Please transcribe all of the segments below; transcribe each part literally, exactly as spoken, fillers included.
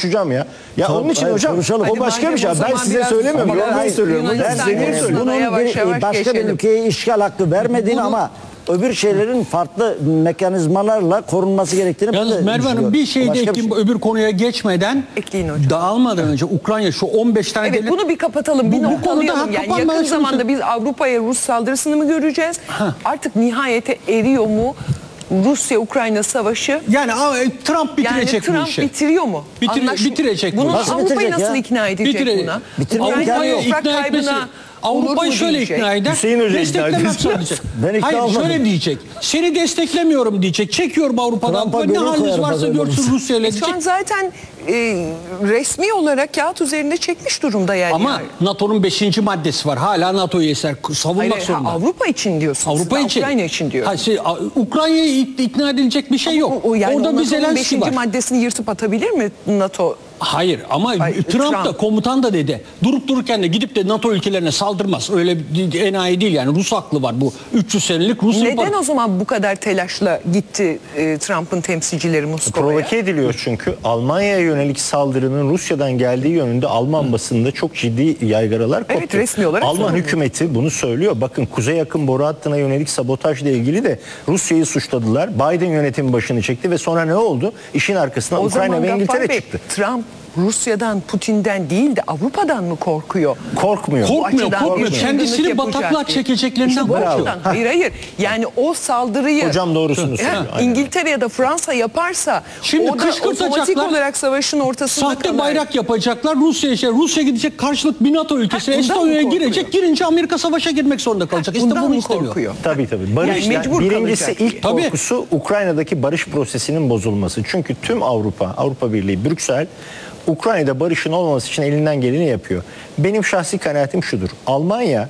konuşacağım ya. Ya Tamam, onun için hayır, hocam konuşalım. o başka bir şey. Ben size söylemiyorum. Ama Ben hayır, söylüyorum. Ben Ben size niye söylüyorum? bunun Yavaş bir, yavaş başka bir geçelim. ülkeye işgal hakkı vermediğini ama öbür şeylerin farklı mekanizmalarla korunması gerektiğini Yalnız Merve Hanım bir şey de ekleyeyim öbür konuya geçmeden, Ekleyin hocam. dağılmadan önce Ukrayna şu on beş tane Evet, devlet... bunu bir kapatalım, bir Bu- bu konuda noktalayalım. ha, Yani kapanmadan yakın şunu zamanda söyle- biz Avrupa'ya Rus saldırısını mı göreceğiz? Artık nihayete eriyor mu Rusya-Ukrayna savaşı? Yani a, Trump bitirecek Yani bu Trump işi. bitiriyor mu? Bitir- Anlaş- bitirecek bunu. bunu. Nasıl Avrupa'yı bitirecek nasıl ya? ikna edecek Bitire- buna? Bitirme imkanı Avrupa'yı yok. toprak ikna etmesi, kaybına Avrupa'yı olur mu şöyle diyecek? ikna eder. Hüseyin Hoca ikna Desteklemem ediyor. sadece. Ben ikna Hayır olmadım. şöyle diyecek. Seni desteklemiyorum diyecek. Çekiyorum Avrupa'dan. Trump'a Ne gönül haliniz koyarım varsa öyle görsün olursa. Rusya ile Şu diyecek. an zaten e, resmi olarak kağıt üzerinde çekmiş durumda yani. Ama Yani. NATO'nun beşinci maddesi var. Hala NATO üyesiler savunmak Hayır, zorunda. ha, Avrupa için diyorsunuz. Avrupa Siz de için. Ukrayna için diyor. Ha, şey, A- Ukrayna'yı ik- ikna edilecek bir şey yok. O, o yani Orada bir NATO'nun Zelenski beşinci var. maddesini yırtıp atabilir mi NATO? Hayır ama Hayır, Trump, da Trump. komutan da dedi. Durup dururken de gidip de NATO ülkelerine saldırmaz. Öyle bir enayi değil yani. Rus aklı var bu. üç yüz senelik Rus Neden imparatorluğu. o zaman bu kadar telaşla gitti e, Trump'ın temsilcileri Moskova'ya? Provoke ediliyor çünkü Almanya'ya yönelik saldırının Rusya'dan geldiği yönünde Alman basınında çok ciddi yaygaralar koptu. Evet, resmi olarak Alman söyleniyor. hükümeti bunu söylüyor. Bakın Kuzey Yakın boru hattına yönelik sabotajla ilgili de Rusya'yı suçladılar. Biden yönetimi başını çekti ve sonra ne oldu? İşin arkasına O Ukrayna zaman ve İngiltere Gaffar Bey, çıktı. Trump Rusya'dan, Putin'den değil de Avrupa'dan mı korkuyor? Korkmuyor. Korkmuyor, açıdan korkmuyor. bir Kendisini çılgınlık bataklığa yapacak diye. çekeceklerinden İşte bu korkuyor. açıdan. Hayır hayır. Yani o saldırıyı Hocam doğrusunu Ha, söylüyor. Aynen. İngiltere ya da Fransa yaparsa Şimdi o da kışkırtacaklar. otomatik olarak savaşın ortasında Sahte kalır. bayrak yapacaklar. Rusya işte Rusya gidecek karşılık bir NATO ülkesi Ha, bundan mı Estonya'ya korkuyor? girecek. Girince Amerika savaşa girmek zorunda kalacak. İşte Bundan bunu mı istemiyor. korkuyor? Tabii tabii. Barış, Yani mecbur birincisi kalacak. ilk Tabii. korkusu Ukrayna'daki barış prosesinin bozulması. Çünkü tüm Avrupa, Avrupa Birliği, Brüksel Ukrayna'da barışın olmaması için elinden geleni yapıyor. Benim şahsi kanaatim şudur. Almanya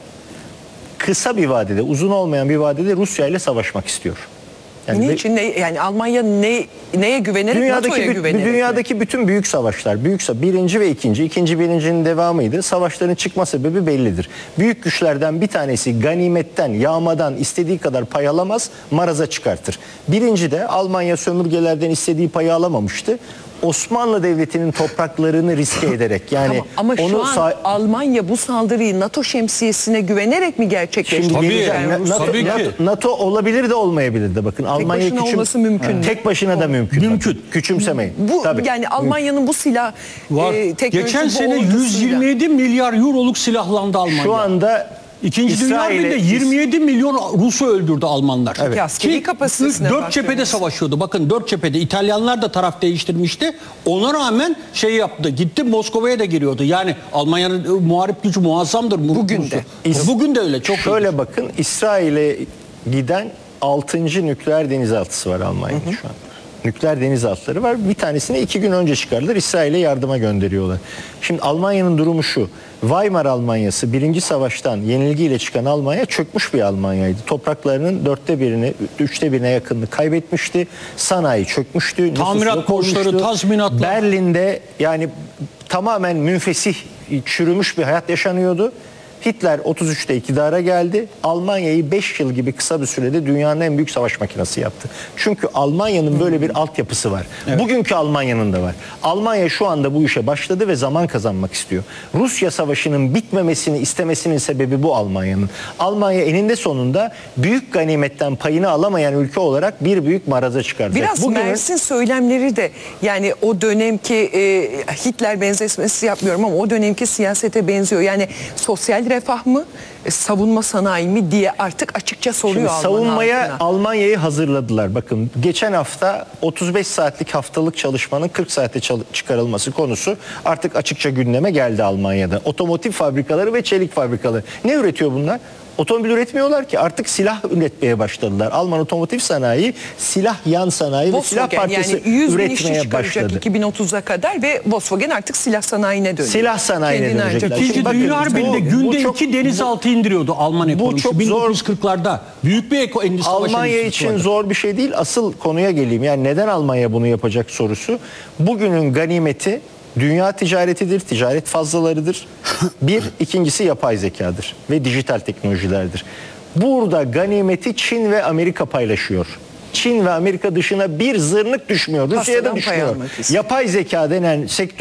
kısa bir vadede, uzun olmayan bir vadede Rusya ile savaşmak istiyor. Yani ve- Niçin? Ne, yani Almanya ne, neye güvenerek? Dünyadaki, NATO'ya bü- güvenerek mi? dünyadaki bütün büyük savaşlar, büyük sa- birinci ve ikinci, ikinci birincinin devamıydı. Savaşların çıkma sebebi bellidir. Büyük güçlerden bir tanesi ganimetten, yağmadan istediği kadar pay alamaz, maraza çıkartır. Birinci de Almanya sömürgelerden istediği payı alamamıştı. Osmanlı Devleti'nin topraklarını riske ederek yani Ama, ama onu şu an sa- Almanya bu saldırıyı NATO şemsiyesine güvenerek mi gerçekleştirdi? Şimdi Tabii, geleceğim. yani NATO, tabii ki. NATO, NATO olabilir de olmayabilir de bakın. Almanya başına küçüm- olması mümkün değil. Tek başına da mümkün. Mümkün. Bakın, küçümsemeyin. Bu Tabii. yani Almanya'nın bu silah Var. e, teknolojisi, Geçen bu sene ordusuyla- yüz yirmi yedi milyar euroluk silahlandı Almanya. Şu anda İkinci Dünya İsrail'e- Harbi'nde yirmi yedi milyon Rus'u öldürdü Almanlar. Evet. Ki askeri kapasitesine dört baktığımız- cephede savaşıyordu. Bakın dört cephede İtalyanlar da taraf değiştirmişti. Ona rağmen şey yaptı. Gitti Moskova'ya da giriyordu. Yani Almanya'nın e, muharip gücü muazzamdır. Bugün Rus'u. de. Bugün de öyle. Çok Şöyle iyi. bakın İsrail'e giden altıncı nükleer denizaltısı var Almanya'da şu an. Nükleer denizaltıları var. Bir tanesini iki gün önce çıkardılar. İsrail'e yardıma gönderiyorlar. Şimdi Almanya'nın durumu şu. Weimar Almanyası birinci savaştan yenilgiyle çıkan Almanya çökmüş bir Almanya'ydı. Topraklarının dörtte birini, üçte birine yakınını kaybetmişti. Sanayi çökmüştü. nüfus Tamirat yok borçları, olmuştu. tazminatlar. Berlin'de yani tamamen münfesih, çürümüş bir hayat yaşanıyordu. Hitler otuz üçte iktidara geldi. Almanya'yı beş yıl gibi kısa bir sürede dünyanın en büyük savaş makinesi yaptı. Çünkü Almanya'nın böyle bir altyapısı var. Bugünkü Almanya'nın da var. Almanya şu anda bu işe başladı ve zaman kazanmak istiyor. Rusya savaşının bitmemesini istemesinin sebebi bu Almanya'nın. Almanya eninde sonunda büyük ganimetten payını alamayan ülke olarak bir büyük maraza çıkaracak. Biraz Bugünün- Mersin söylemleri de yani o dönemki e, Hitler benzetmesi yapmıyorum ama o dönemki siyasete benziyor. Yani sosyal refah mı, e, savunma sanayi mi diye artık açıkça soruyor Şimdi Alman savunmaya halkına. Almanya'yı hazırladılar. Bakın geçen hafta otuz beş saatlik haftalık çalışmanın kırk saate çal- çıkarılması konusu artık açıkça gündeme geldi Almanya'da. Otomotiv fabrikaları ve çelik fabrikaları. Ne üretiyor bunlar? Otomobil üretmiyorlar ki, artık silah üretmeye başladılar. Alman otomotiv sanayi silah yan sanayi ve silah Volkswagen parçası yani yüz bin işçi üretmeye çıkaracak başladı. iki bin otuza kadar ve Volkswagen artık silah sanayine dönüyor. Silah sanayine Kendine dönecekler. ancak- İkinci Şimdi bakın, Dünya Harbi'nde bu- günde bu çok- iki denizaltı indiriyordu Alman ekonomisi. çok zor. bin dokuz yüz kırklarda. Büyük bir eko, endüstri savaşı Almanya endüstrisi için vardı. zor bir şey değil. Asıl konuya geleyim. Yani neden Almanya bunu yapacak sorusu. Bugünün ganimeti dünya ticaretidir, ticaret fazlalarıdır. Bir, ikincisi yapay zekadır ve dijital teknolojilerdir. Burada ganimeti Çin ve Amerika paylaşıyor. Çin ve Amerika dışına bir zırnık düşmüyor. Rusya'ya da Pastadan pay düşmüyor. almak istiyor. Yapay zeka denen sektör